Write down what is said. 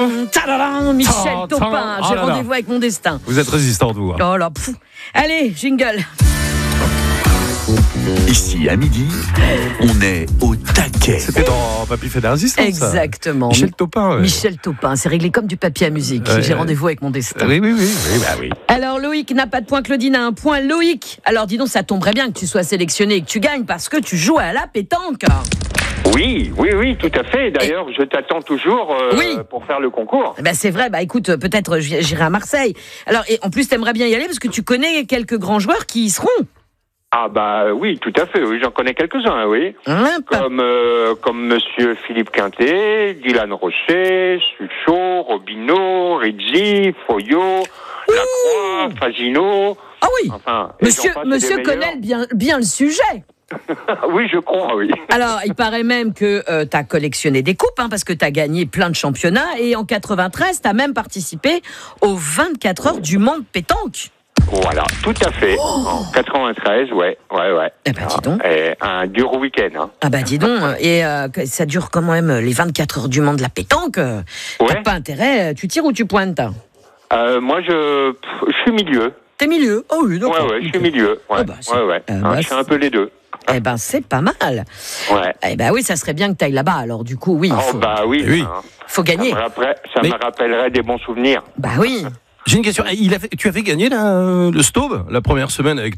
Tadadam, Michel Topin, j'ai là. rendez-vous avec mon destin. Vous êtes résistant, vous. Oh là, pfff. Allez, jingle. Ici, à midi, on est au taquet. C'était dans Papy fait de la résistance. Exactement. Michel Topin. Ouais. Michel Topin, c'est réglé comme du papier à musique. J'ai rendez-vous avec mon destin. Oui, bah oui. Alors Loïc n'a pas de point, Claudine a un point. Loïc, alors dis donc, ça tomberait bien que tu sois sélectionné et que tu gagnes parce que tu joues à la pétanque. Oui, tout à fait. D'ailleurs, je t'attends toujours pour faire le concours. Ben c'est vrai, écoute, peut-être j'irai à Marseille. Alors, et en plus, t'aimerais bien y aller parce que tu connais quelques grands joueurs qui y seront. Ah bah oui, tout à fait. Oui, j'en connais quelques-uns, oui. Comme Monsieur Philippe Quintet, Dylan Rochet, Suchot, Robineau, Rizzi, Foyot, Lacroix, Fagino. Ah oui. Enfin, Monsieur connaît bien le sujet. Oui, je crois, oui. Alors, il paraît même que tu as collectionné des coupes, parce que tu as gagné plein de championnats. Et en 93, tu as même participé aux 24 heures du monde pétanque. Voilà, tout à fait. En 93, ouais. Eh ben, dis donc. Un dur week-end. Hein. Ah bah dis donc. Et ça dure quand même les 24 heures du monde de la pétanque. T'as pas intérêt, tu tires ou tu pointes? Moi, je suis milieu. T'es milieu? Oh oui, d'accord. Ouais, je suis milieu. Ouais. Je suis un peu les deux. Eh ben, c'est pas mal. Ouais. Eh ben oui, ça serait bien que tu ailles là-bas. Alors, du coup, oui. Oui. Faut gagner. Ça me rappellerait des bons souvenirs. Bah oui. J'ai une question. Tu avais gagné le Staub la première semaine avec